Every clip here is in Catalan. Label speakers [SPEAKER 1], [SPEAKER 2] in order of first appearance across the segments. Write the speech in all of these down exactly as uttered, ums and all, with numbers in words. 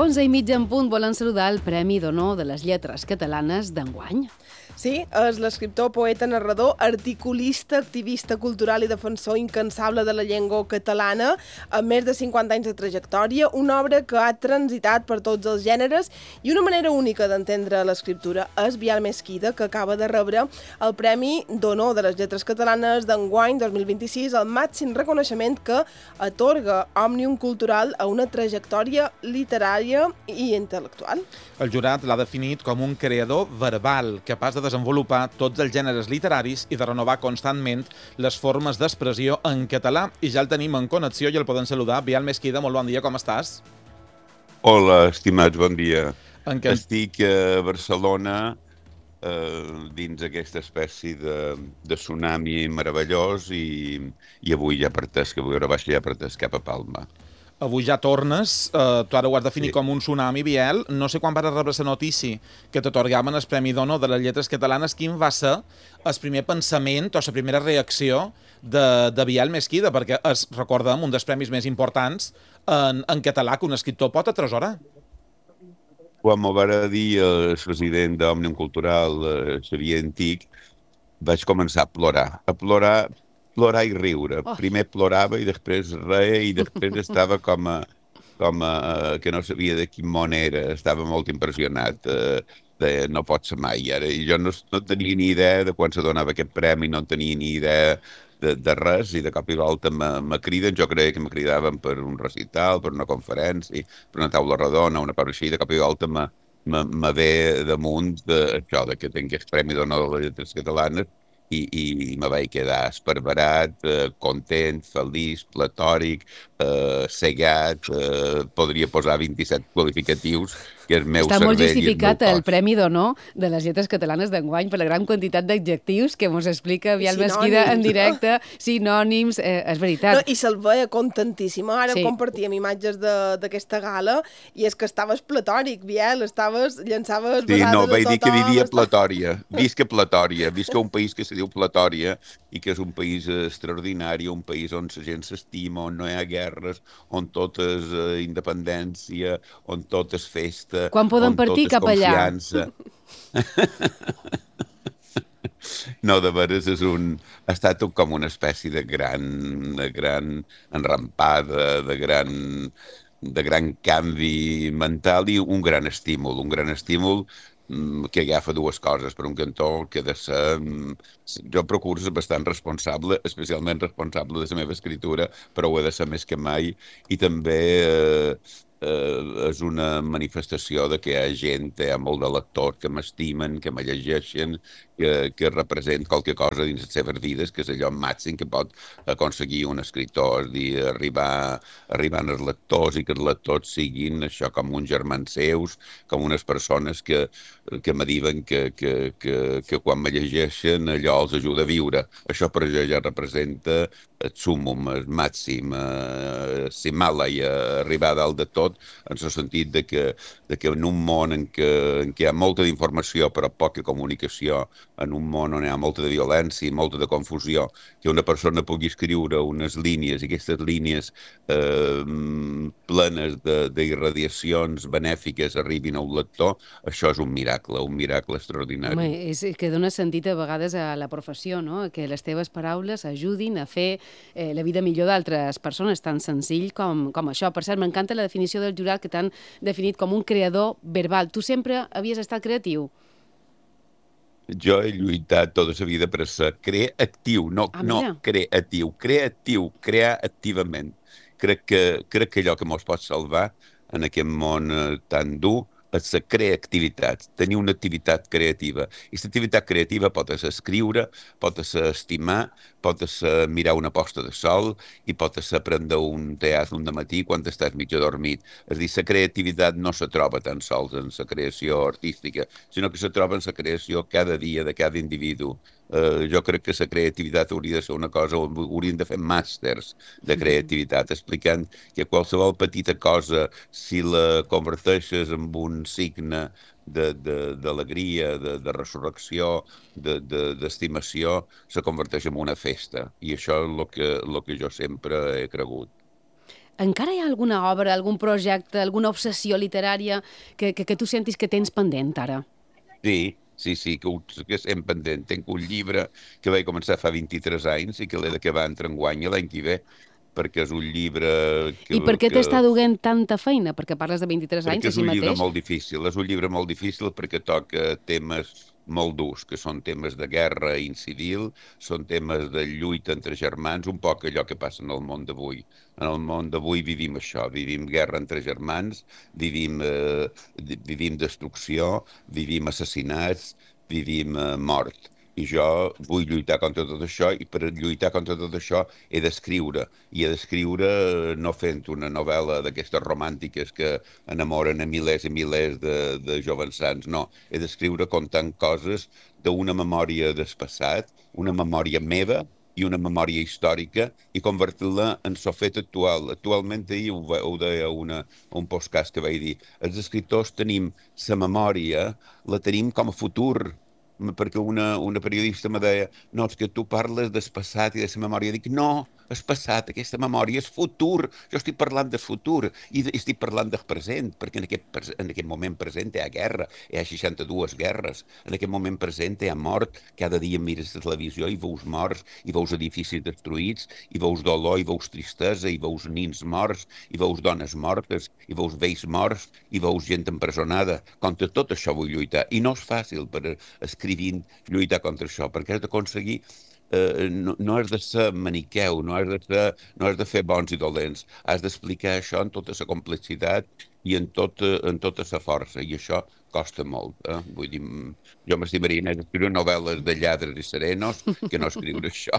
[SPEAKER 1] Onze i mitja en punt volen saludar el Premi d'Honor de les Lletres Catalanes d'enguany.
[SPEAKER 2] Sí, és l'escriptor, poeta, narrador, articulista, activista cultural i defensor incansable de la llengua catalana, amb més de cinquanta anys de trajectòria, una obra que ha transitat per tots els gèneres i una manera única d'entendre l'escriptura és Biel Mesquida, que acaba de rebre el Premi d'Honor de les Lletres Catalanes d'enguany dos mil vint-i-sis, el màxim reconeixement que atorga Òmnium Cultural a una trajectòria literària i intel·lectual.
[SPEAKER 3] El jurat l'ha definit com un creador verbal, capaç de desenvolupar tots els gèneres literaris i de renovar constantment les formes d'expressió en català. I ja el tenim en connexió i el podem saludar. Biel Mesquida, molt bon dia, com estàs?
[SPEAKER 4] Hola, estimats, bon dia.
[SPEAKER 3] En què...
[SPEAKER 4] Estic a Barcelona eh, dins aquesta espècie de, de tsunami meravellós i, i avui ja parteix, que avui ara baix ja parteix cap a Palma.
[SPEAKER 3] Avui ja tornes, eh, tu ara ho has definit
[SPEAKER 4] Sí.
[SPEAKER 3] com un tsunami, Biel. No sé quan vas rebre la notícia que t'atorgaven el Premi d'Honor de les Lletres Catalanes, quin va ser el primer pensament o la primera reacció de, de Biel Mesquida, perquè és, recordem, un dels premis més importants en, en català que un escriptor pot atresorar.
[SPEAKER 4] Quan m'ho va dir el president d'Òmnium Cultural, eh, Xavier Antic, vaig començar a plorar, a plorar, plorar i riure.
[SPEAKER 1] Oh.
[SPEAKER 4] Primer plorava i després reia i després estava com a, com a que no sabia de quin món era, estava molt impressionat. Eh, de, no pot ser mai. Ara, i jo no, no tenia ni idea de quan se donava aquest premi, no tenia ni idea de, de res, i de cop i volta me, me criden, jo creia que me cridaven per un recital, per una conferència, per una taula redona, una cosa així, de cop i volta me, me, me ve damunt de, això, de que tinc el Premi d'Honor de les Lletres Catalanes, i, i, i me vaig quedar esparverat, eh, content, feliç, platòric, eh, cegat, eh, podria posar vint-i-set qualificatius, que el meu
[SPEAKER 1] Està
[SPEAKER 4] cervell
[SPEAKER 1] molt justificat
[SPEAKER 4] i el
[SPEAKER 1] el
[SPEAKER 4] meu cos.
[SPEAKER 1] Premi d'Honor de les Lletres Catalanes d'enguany per la gran quantitat d'adjectius que ens explica Biel Mesquida en
[SPEAKER 2] Sinònims,
[SPEAKER 1] directe, sinònims, eh, és veritat.
[SPEAKER 2] No, I se'l veia contentíssima. Ara
[SPEAKER 1] Sí.
[SPEAKER 2] sí. compartíem imatges de- d'aquesta gala i és que estaves platòric, Biel, estaves, llançaves
[SPEAKER 4] Sí,
[SPEAKER 2] besades
[SPEAKER 4] no,
[SPEAKER 2] a
[SPEAKER 4] vaig dir que
[SPEAKER 2] tothom,
[SPEAKER 4] vivia a
[SPEAKER 2] estaves-
[SPEAKER 4] Platòria, visc a Platòria, visc a un país que se diu Platòria i que és un país extraordinari, un país on la gent s'estima, on no hi ha guerres, on tot és eh, independència, on tot és festa,
[SPEAKER 1] Quan poden
[SPEAKER 4] on tot
[SPEAKER 1] partir
[SPEAKER 4] és
[SPEAKER 1] cap allà?
[SPEAKER 4] confiança. No, de veres és un... ha estat com una espècie de gran, de gran enrampada, de gran, de gran canvi mental i un gran estímul, un gran estímul mm, que agafa dues coses. Per un cantó, que ha de ser... mm, Jo procuro ser bastant responsable, especialment responsable de la meva escritura, però ho he de ser més que mai, i també eh, eh, és una manifestació de que hi ha gent, hi ha molt de lectors que m'estimen, que me llegeixen, que, que representa qualque cosa dins les seves vides, que és allò màxim que pot aconseguir un escriptor, és dir, arribar, arribar als lectors i que els lectors siguin això com uns germans seus, com unes persones que, que me diuen que, que, que, que quan me llegeixen allò els ajuda a viure. Això per jo ja representa el súmum, el màxim, eh, l'Himàlaia, arribar a dalt de tot, en el sentit de que, de que en un món en què, en què hi ha molta d'informació però poca comunicació, en un món on hi ha molta de violència i molta de confusió, que una persona pugui escriure unes línies i aquestes línies eh, plenes d'irradiacions benèfiques arribin a un lector, això és un miracle, un miracle extraordinari.
[SPEAKER 1] Home, és que dona sentit a vegades a la professió, no? Que les teves paraules ajudin a fer eh, la vida millor d'altres persones, tan senzill com, com això. Per cert, m'encanta la definició del jurat que t'han definit com un creador verbal. Tu sempre havies estat creatiu?
[SPEAKER 4] Jo he lluitat tota la vida per ser creatiu, no,
[SPEAKER 1] Ah,
[SPEAKER 4] no
[SPEAKER 1] mira.
[SPEAKER 4] creatiu, creatiu, crear activament. Crec que, crec que allò que ens pot salvar en aquest món eh, tan dur és la creativitat, tenir una activitat creativa. I aquesta activitat creativa pot ser escriure, pot ser estimar, pot ser mirar una posta de sol i pot ser prendre un teatre un matí quan estàs mig adormit. És a dir, la creativitat no se troba tan sols en la creació artística, sinó que se troba en la creació cada dia de cada individu. Uh, jo crec que la creativitat hauria de ser una cosa on haurien de fer màsters de creativitat, explicant que qualsevol petita cosa, si la converteixes en un signe d'alegria, de, de, de resurrecció, d'estimació, de, se converteix en una festa. I això és el que, el que jo sempre he cregut.
[SPEAKER 1] Encara hi ha alguna obra, algun projecte, alguna obsessió literària que, que, que tu sentis que tens pendent ara?
[SPEAKER 4] Sí, sí, sí, que, ho, que estem pendent. Tenc un llibre que vaig començar fa vint-i-tres anys i que l'he d'acabar entre enguany i l'any que ve, perquè és un llibre que...
[SPEAKER 1] I per què
[SPEAKER 4] que...
[SPEAKER 1] t'està duent tanta feina? Perquè parles de vint-i-tres anys,
[SPEAKER 4] perquè és
[SPEAKER 1] així
[SPEAKER 4] un llibre
[SPEAKER 1] mateix?
[SPEAKER 4] molt difícil, és un llibre molt difícil perquè toca temes molt durs, que són temes de guerra incivil, són temes de lluita entre germans, un poc allò que passa en el món d'avui. En el món d'avui vivim això, vivim guerra entre germans, vivim, eh, vivim destrucció, vivim assassinats, vivim eh, mort. I jo vull lluitar contra tot això i per lluitar contra tot això he d'escriure. I he d'escriure no fent una novel·la d'aquestes romàntiques que enamoren a milers i milers de, de jovençans, no. He d'escriure contant coses d'una memòria del passat, una memòria meva i una memòria històrica i convertir-la en so fet actual. Actualment ahir ho, ho deia una, un podcast que vaig dir. Els escriptors tenim la memòria, la tenim com a futur, perquè una, una periodista me deia no, és que tu parles del passat i de la memòria. Dic, no, és passat, aquesta memòria és futur. Jo estic parlant del futur i estic parlant del present, perquè en aquest, en aquest moment present hi ha guerra, hi ha seixanta-dues guerres, en aquest moment present hi ha mort, cada dia mires la televisió i veus morts, i veus edificis destruïts, i veus dolor, i veus tristesa, i veus nins morts, i veus dones mortes, i veus vells morts, i veus gent empresonada. Contra tot això vull lluitar, i no és fàcil per escrivint lluitar contra això, perquè has d'aconseguir Uh, no, no has de ser maniqueu, no has de, ser, no has de fer bons i dolents. Has d'explicar això en tota la complexitat i en tota, en tota la força, i això costa molt. Eh? Vull dir, jo m'estimaria més escriure novel·les de lladres i serenos que no escriure això.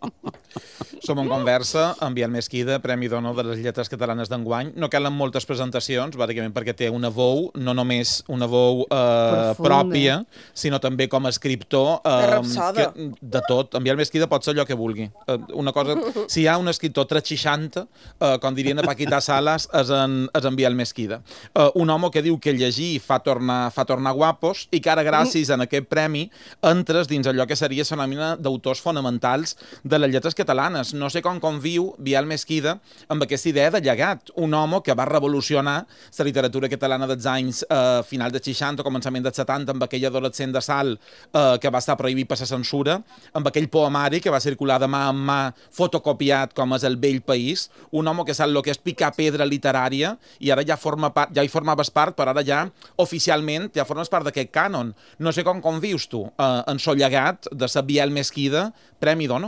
[SPEAKER 3] Som en conversa amb Biel Mesquida, Premi d'Honor de les Lletres Catalanes d'enguany. No calen moltes presentacions, bàsicament perquè té una veu, no només una veu eh, pròpia, sinó també com a escriptor. Eh,
[SPEAKER 2] de rapsoda.
[SPEAKER 3] Que, de tot. En Biel Mesquida pot ser allò que vulgui. Eh, una cosa, si hi ha un escriptor tres seixanta, eh, com dirien a Paquita Salas, és en, és en Biel Mesquida. Uh, un home que diu que llegir fa tornar, fa tornar guapos i que ara, gràcies a aquest premi, entres dins allò que seria la nòmina d'autors fonamentals de les lletres catalanes. No sé com conviu Biel Mesquida amb aquesta idea de llegat. Un home que va revolucionar la literatura catalana dels anys uh, final dels seixanta, començament dels setanta, amb aquell adolescent de Salt uh, que va estar prohibit per la censura, amb aquell poemari que va circular de mà en mà, fotocopiat com és El vell país, un home que sap el que és picar pedra literària i ara ja forma part, ja hi formaves part, però ara ja oficialment ja formes part d'aquest cànon. No sé com convius tu eh, en so llegat de la Biel Mesquida, Premi d'Honor.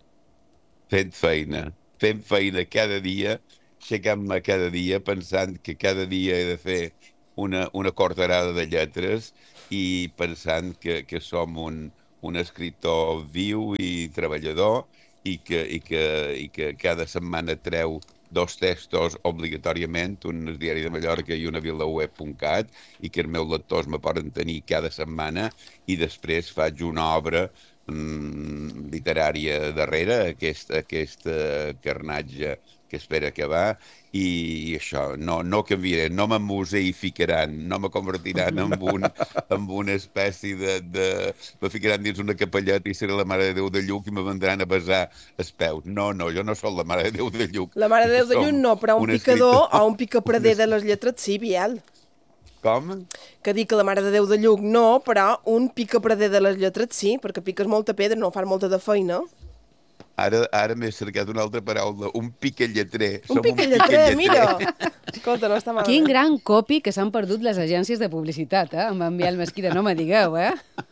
[SPEAKER 4] Fent feina, fent feina cada dia, aixecant-me cada dia pensant que cada dia he de fer una, una corderada de lletres i pensant que, que som un, un escriptor viu i treballador i que, i que, i que cada setmana treu dos textos obligatòriament, un al Diari de Mallorca i una a vilaweb punt cat, i que els meus lectors me poden tenir cada setmana, i després faig una obra mm, literària darrere, aquest, aquest uh, carnatge que espera acabar, i, i això, no, no canviaré, no m'emmuseificaran, no me convertiran en, un, en una espècie de, de... me ficaran dins una capelleta i seré la Mare de Déu de Lluc i me vendran a besar els peus. No, no, jo no sóc la Mare de Déu de Lluc.
[SPEAKER 2] La Mare de Déu de Lluc no, però un, un picador escritor... o un picaprader de les lletres sí, Biel.
[SPEAKER 4] Com?
[SPEAKER 2] Que dic que la Mare de Déu de Lluc no, però un picaprader de les lletres sí, perquè piques molta pedra, no fas molta de feina.
[SPEAKER 4] Ara, ara m'he cercat una altra paraula, un piquelletrer.
[SPEAKER 2] Un piquelletrer, mira! Escolta, no està malament.
[SPEAKER 1] Quin gran copi que s'han perdut les agències de publicitat, eh? Amb en Biel Mesquida, no me digueu, eh?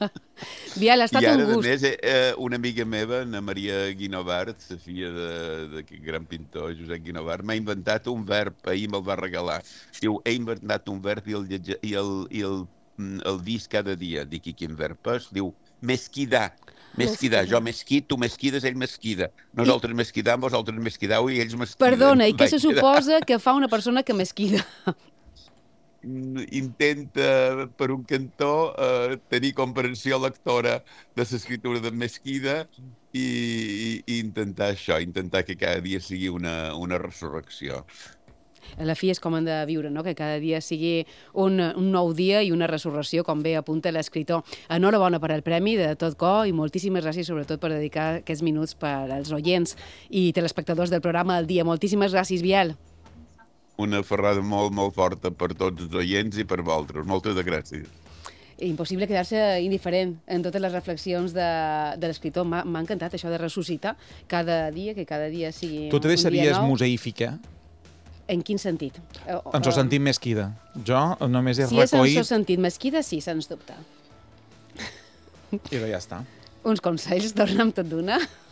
[SPEAKER 1] Biel, ha estat
[SPEAKER 4] I ara,
[SPEAKER 1] un gust.
[SPEAKER 4] a més, eh, una amiga meva, Ana Maria Guinovart, la filla d'aquest gran pintor, Josep Guinovart, m'ha inventat un verb, ahir me'l va regalar. Diu, he inventat un verb i el, lletge, i el, i el, el vist cada dia. Dic, i quin verb és? Diu, mesquidar. Mesquidar, jo mesquid, tu mesquides, ell mesquida. Nosaltres I... mesquidam, vosaltres mesquidau i ells mesquiden.
[SPEAKER 1] Perdona, i què se suposa que fa una persona que mesquida?
[SPEAKER 4] Intenta, per un cantó, eh, tenir comprensió lectora de l'escriptura de Mesquida i, i, i intentar això, intentar que cada dia sigui una, una resurrecció.
[SPEAKER 1] A la fi és com hem de viure, no? Que cada dia sigui un, un nou dia i una resurrecció, com bé apunta l'escriptor. Enhorabona per al premi de tot cor i moltíssimes gràcies sobretot per dedicar aquests minuts per als oients i telespectadors del programa El Dia. Moltíssimes gràcies, Biel.
[SPEAKER 4] una ferrada molt, molt forta per tots els oients i per vosaltres. Moltes gràcies.
[SPEAKER 1] Impossible quedar-se indiferent en totes les reflexions de, de l'escriptor. M'ha encantat això de ressuscitar cada dia, que cada dia sigui
[SPEAKER 3] tu te deixaries museífica?
[SPEAKER 1] En quin sentit?
[SPEAKER 3] En el sentit mesquida. Jo només he
[SPEAKER 1] si
[SPEAKER 3] recollit...
[SPEAKER 1] Si és en el sentit mesquida, sí, sens dubte.
[SPEAKER 3] I ja està.
[SPEAKER 1] Uns consells, torna amb tot d'una.